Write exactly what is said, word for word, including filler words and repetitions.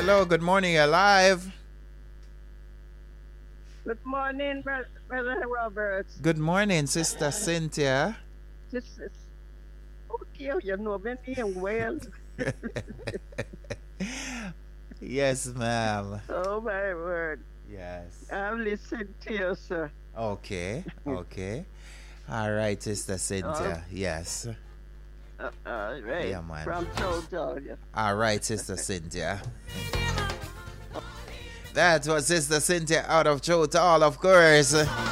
Hello, good morning, you're live. Good morning, Bro- Brother Roberts. Good morning, Sister Cynthia. This is okay, you know my name well. Yes, ma'am. Oh, my word. Yes. I'm listening to you, sir. Okay, okay. All right, Sister Cynthia. Yes. Uh, all right. Yeah, man. From Town. All right, Sister Cynthia. That was Sister Cynthia out of Chotal, of course.